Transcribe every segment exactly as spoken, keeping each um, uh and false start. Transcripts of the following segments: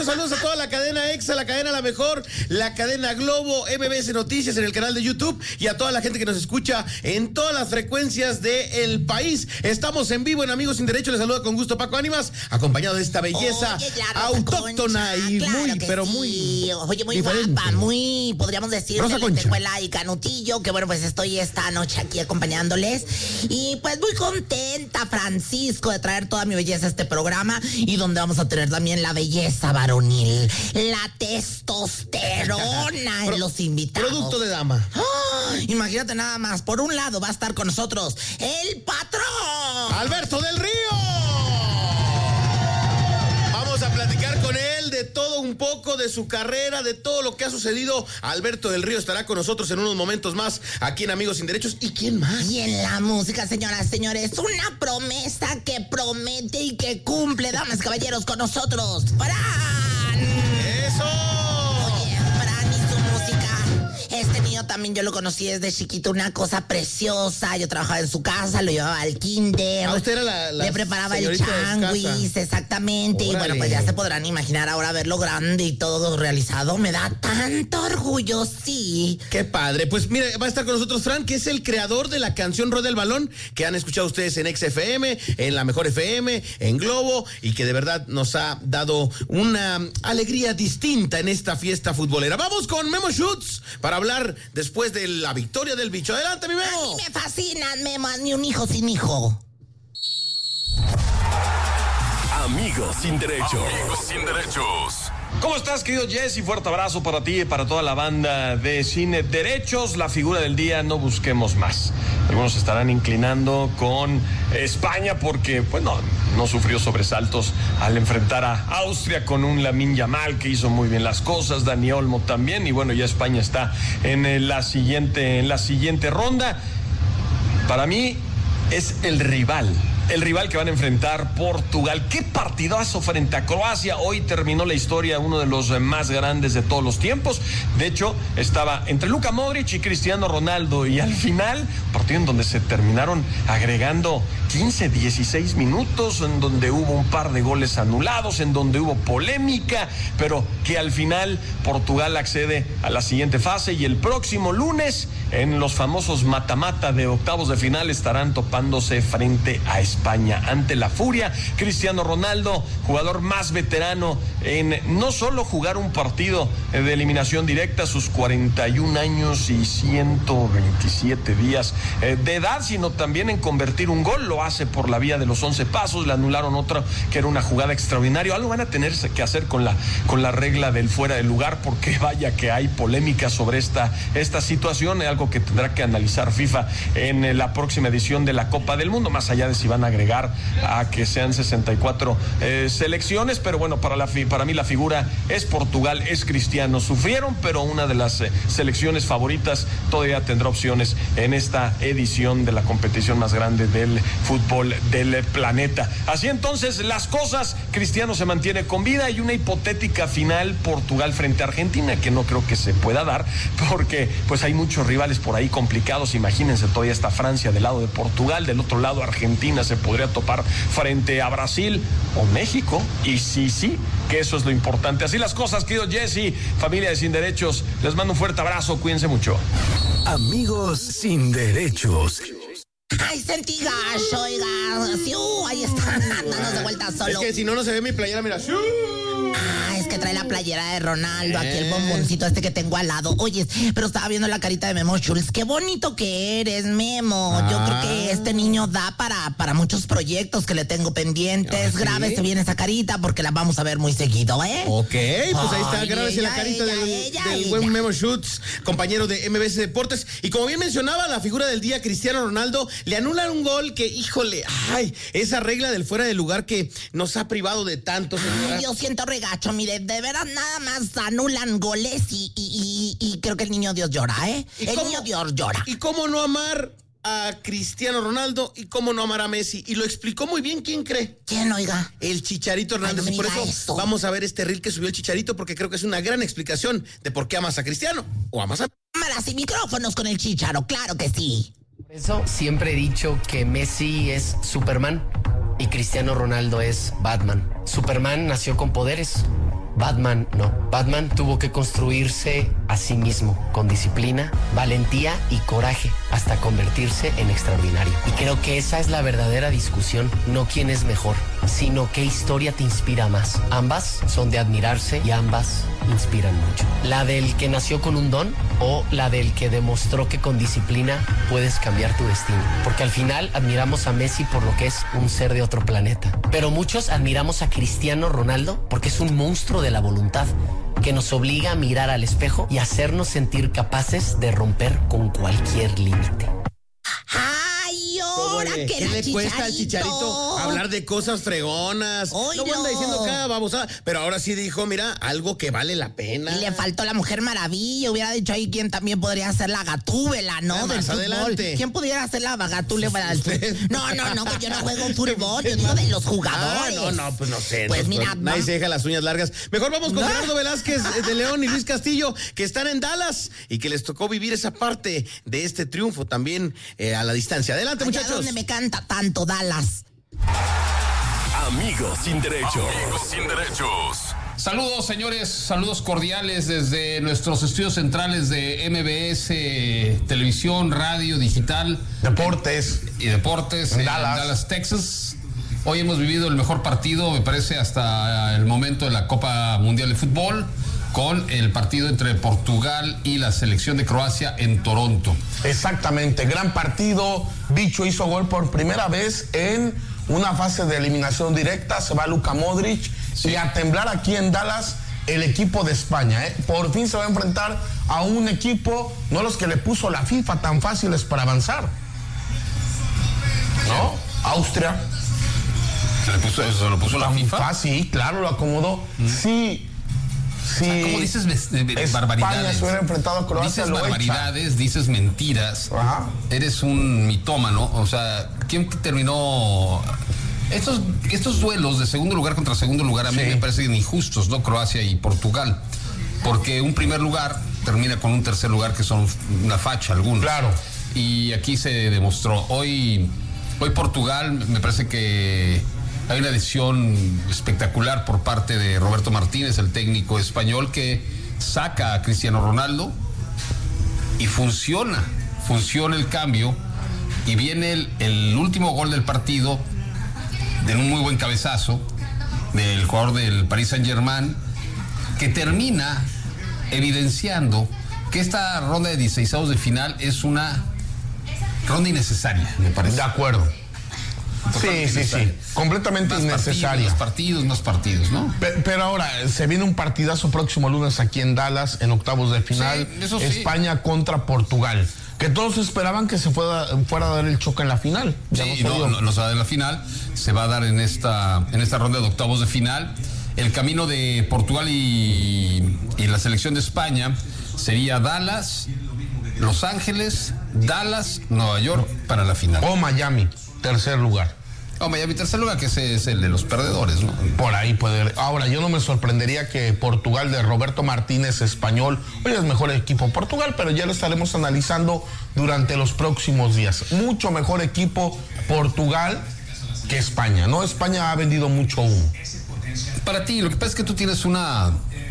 muchos saludos a toda la cadena Exa, la cadena La Mejor, la cadena Globo, M B S Noticias en el canal de YouTube y a toda la gente que nos escucha en todas las frecuencias del país. Estamos en vivo en Amigos Sin Derecho. Les saluda con gusto Paco Ánimas, acompañado de esta belleza Oye, claro, autóctona Concha, y claro muy, que pero sí. muy Oye, muy diferente. guapa, muy, podríamos decir, Rosa de Concha. lentejuela y canutillo, que bueno, pues estoy esta noche aquí acompañándoles. Y pues muy contenta, Francisco, de traer toda mi belleza a este programa y donde vamos a tener también la belleza varonil, la testosterona en los invitados. Producto de dama. ¡Oh! Imagínate nada más, por un lado va a estar con nosotros el patrón Alberto del Río. Vamos a platicar con él de todo un poco, de su carrera, de todo lo que ha sucedido. Alberto del Río estará con nosotros en unos momentos más aquí en Amigos Sin Derechos. ¿Y quién más? Y en la música, señoras, señores, una promesa que promete y que cumple, damas, caballeros, con nosotros, Fran. ¡Eso! Oye, Fran y su música. Este niño también yo lo conocí desde chiquito, una cosa preciosa. Yo trabajaba en su casa, lo llevaba al kinder. Ah, usted era la, la Le preparaba el señorita de changuis, casa. exactamente. Órale. Y bueno, pues ya se podrán imaginar ahora verlo grande y todo realizado. Me da tanto orgullo, sí. Qué padre. Pues mire, va a estar con nosotros Fran, que es el creador de la canción Rueda el Balón, que han escuchado ustedes en X F M, en La Mejor F M, en Globo, y que de verdad nos ha dado una alegría distinta en esta fiesta futbolera. Vamos con Memo Schutz para hablar después de la victoria del bicho. Adelante, mi A Memo. mí me fascinan, Memo, ni un hijo sin hijo. Amigos Sin Derechos. Amigos Sin Derechos. ¿Cómo estás, querido Jesse? Fuerte abrazo para ti y para toda la banda de Cine Derechos. La figura del día, no busquemos más. Algunos estarán inclinando con España porque, pues no, no sufrió sobresaltos al enfrentar a Austria con un Lamine Yamal que hizo muy bien las cosas, Dani Olmo también, y bueno, ya España está en la siguiente, en la siguiente ronda. Para mí es el rival. El rival que van a enfrentar Portugal. ¡Qué partidazo frente a Croacia! Hoy terminó la historia, uno de los más grandes de todos los tiempos. De hecho, estaba entre Luka Modric y Cristiano Ronaldo. Y al final, partido en donde se terminaron agregando quince, dieciséis minutos, en donde hubo un par de goles anulados, en donde hubo polémica, pero que al final Portugal accede a la siguiente fase. Y el próximo lunes, en los famosos mata-mata de octavos de final, estarán topándose frente a España. España ante la Furia. Cristiano Ronaldo, jugador más veterano en no solo jugar un partido de eliminación directa, sus cuarenta y un años y ciento veintisiete días de edad, sino también en convertir un gol. Lo hace por la vía de los once pasos. Le anularon otra que era una jugada extraordinaria. Algo van a tener que hacer con la, con la regla del fuera de lugar, porque vaya que hay polémica sobre esta, esta situación, algo que tendrá que analizar FIFA en la próxima edición de la Copa del Mundo, más allá de si van a agregar a que sean sesenta y cuatro eh, selecciones, pero bueno, para, la, para mí la figura es Portugal, es Cristiano. Sufrieron, pero una de las eh, selecciones favoritas todavía tendrá opciones en esta edición de la competición más grande del fútbol del planeta. Así entonces las cosas, Cristiano se mantiene con vida y una hipotética final Portugal frente a Argentina, que no creo que se pueda dar, porque pues hay muchos rivales por ahí complicados. Imagínense, todavía está Francia del lado de Portugal, del otro lado Argentina se podría topar frente a Brasil o México, y sí, sí, que eso es lo importante. Así las cosas, querido Jesse, familia de Sin Derechos, les mando un fuerte abrazo, cuídense mucho. Amigos Sin Derechos. Ay, sentí gacho, oiga. Sí, uh, ahí está, danos de vuelta solo. Es que si no, no se ve mi playera, mira. Ah, es que trae la playera de Ronaldo, aquí el bomboncito este que tengo al lado. Oye, pero estaba viendo la carita de Memo Schultz. Qué bonito que eres, Memo. Ah. Yo creo que este niño da para, para muchos proyectos que le tengo pendientes. ¿Ah, sí? Grábese bien esa carita porque la vamos a ver muy seguido, ¿eh? Ok, pues ahí está, Ay, grábese la ella, carita ella, del, ella, del ella. buen Memo Schutz, compañero de M B S Deportes. Y como bien mencionaba, la figura del día, Cristiano Ronaldo, le anulan un gol que, híjole, ay, esa regla del fuera de lugar que nos ha privado de tanto, señora. Ay, yo siento regacho, mire, de veras nada más anulan goles y, y, y, y creo que el niño Dios llora, ¿eh? ¿Y El cómo- niño Dios llora. ¿Y cómo no amar a Cristiano Ronaldo y cómo no amar a Messi? Y lo explicó muy bien, ¿quién cree? ¿Quién, oiga? El Chicharito Hernández. Ay, no Y me por diga eso, eso. vamos a ver este reel que subió el Chicharito, porque creo que es una gran explicación de por qué amas a Cristiano o amas a... Cámaras y micrófonos con el Chícharo, claro que sí. Por eso siempre he dicho que Messi es Superman y Cristiano Ronaldo es Batman. Superman nació con poderes Batman no. Batman tuvo que construirse a sí mismo con disciplina, valentía y coraje hasta convertirse en extraordinario. Y creo que esa es la verdadera discusión, no quién es mejor, sino qué historia te inspira más. Ambas son de admirarse y ambas inspiran mucho. La del que nació con un don o la del que demostró que con disciplina puedes cambiar tu destino. Porque al final admiramos a Messi por lo que es un ser de otro planeta. Pero muchos admiramos a Cristiano Ronaldo porque es un monstruo de la voluntad que nos obliga a mirar al espejo y hacernos sentir capaces de romper con cualquier límite. ¡Ay, ahora Pobre, que ¿qué era le cuesta al Chicharito? Chicharito hablar de cosas fregonas? Oilo. No anda diciendo cada babosada, pero ahora sí dijo, mira, algo que vale la pena. Y le faltó la Mujer Maravilla. Hubiera dicho ahí quién también podría ser la Gatúbela, ¿no? Ah, Del más fútbol. adelante. ¿Quién pudiera ser la Gatúbela del ¿Usted? fútbol? No, no, no, que yo no juego fútbol. Yo digo de los Ah, jugadores. no, no, pues no sé. Pues no, mira, nadie va- se deja las uñas largas. Mejor vamos con No. Gerardo Velázquez eh, de León y Luis Castillo, que están en Dallas y que les tocó vivir esa parte de este triunfo también eh, a la distancia. Adelante, allá muchachos. donde me canta tanto Dallas. Amigos sin derecho. Amigos sin derechos. Saludos, señores, saludos cordiales desde nuestros estudios centrales de M B S Televisión, Radio, Digital Deportes. y Deportes En en Dallas. Dallas, Texas. Hoy hemos vivido el mejor partido, me parece, hasta el momento de la Copa Mundial de Fútbol, con el partido entre Portugal y la selección de Croacia en Toronto. Exactamente, gran partido. Bicho hizo gol por primera vez en una fase de eliminación directa. Se va Luka Modric. Sí. Y a temblar aquí en Dallas el equipo de España. ¿eh? Por fin se va a enfrentar a un equipo, no los que le puso la FIFA tan fáciles para avanzar. ¿No? Austria. ¿Se le puso, se lo puso la Tan FIFA? fácil, claro, lo acomodó. Sí. Sí. ¿Cómo dices ves- eh, España barbaridades? se hubiera enfrentado a Croacia, Dices lo echa. barbaridades, dices mentiras. Ajá. Eres un mitómano. O sea, ¿quién terminó? Estos, estos duelos de segundo lugar contra segundo lugar a mí Sí. me parecen injustos, ¿no? Croacia y Portugal. Porque un primer lugar termina con un tercer lugar que son una facha algunos. Claro. Y aquí se demostró. Hoy, hoy Portugal me parece que hay una decisión espectacular por parte de Roberto Martínez, el técnico español, que saca a Cristiano Ronaldo y funciona, funciona el cambio y viene el, el último gol del partido de un muy buen cabezazo del jugador del Paris Saint-Germain, que termina evidenciando que esta ronda de dieciseisavos de final es una ronda innecesaria, me parece. De acuerdo. Sí, Totalmente sí, sí. innecesaria. Completamente Más innecesaria. Partidos, más partidos, más partidos, ¿no? Pe- Pero ahora, se viene un partidazo próximo lunes aquí en Dallas, en octavos de final. Sí, eso sí. España contra Portugal. Que todos esperaban que se fuera, fuera a dar el choque en la final. Ya Sí, no se no, dio. no, no se va a dar en la final, se va a dar en esta, en esta ronda de octavos de final. El camino de Portugal y, y la selección de España sería Dallas, Los Ángeles, Dallas, Nueva York para la final. O Miami, tercer lugar. Oh, Miami, tercer lugar, que ese es el de los perdedores, ¿no? Por ahí puede. Ahora, yo no me sorprendería que Portugal de Roberto Martínez, español, hoy es mejor equipo Portugal, pero ya lo estaremos analizando durante los próximos días. Mucho mejor equipo Portugal que España, ¿no? España ha vendido mucho humo. Para ti, lo que pasa es que tú tienes una,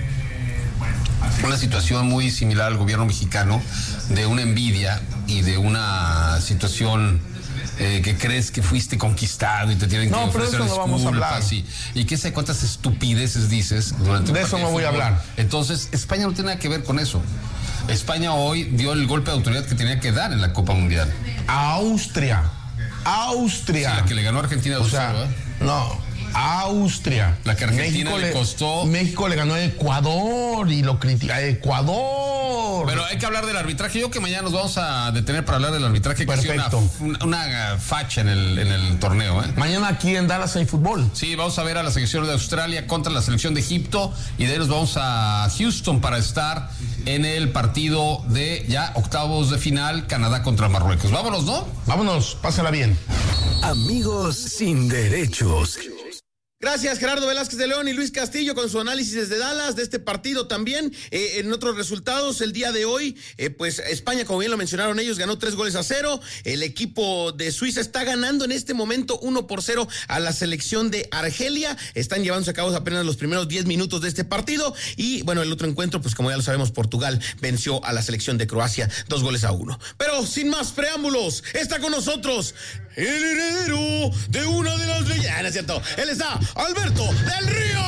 una situación muy similar al gobierno mexicano, de una envidia y de una situación eh, que crees que fuiste conquistado y te tienen que No, pero ofrecer eso no vamos a disculpas hablar. y, y qué sé cuántas estupideces dices durante un De eso partido no voy a fútbol. hablar. Entonces, España no tiene nada que ver con eso. España hoy dio el golpe de autoridad que tenía que dar en la Copa Mundial. A Austria. Austria. Sí, la que le ganó a Argentina O dos sea, cero, ¿eh? no. Austria. La que Argentina le costó. México le ganó a Ecuador y lo critica. Ecuador. Pero hay que hablar del arbitraje. Yo que mañana nos vamos a detener para hablar del arbitraje, que ha sido una, Perfecto. una, una facha en el, en el torneo, ¿eh? Mañana aquí en Dallas hay fútbol. Sí, vamos a ver a la selección de Australia contra la selección de Egipto y de ahí nos vamos a Houston para estar en el partido de ya octavos de final, Canadá contra Marruecos. Vámonos, ¿no? Vámonos, pásala bien. Amigos sin derechos. Gracias, Gerardo Velázquez de León y Luis Castillo con su análisis desde Dallas de este partido también. Eh, en otros resultados, el día de hoy, eh, pues España, como bien lo mencionaron ellos, ganó tres goles a cero. El equipo de Suiza está ganando en este momento uno por cero a la selección de Argelia. Están llevándose a cabo apenas los primeros diez minutos de este partido. Y bueno, el otro encuentro, pues como ya lo sabemos, Portugal venció a la selección de Croacia dos goles a uno. Pero sin más preámbulos, está con nosotros el heredero de una de las leyendas. Ah, no es cierto, él está Alberto del Río.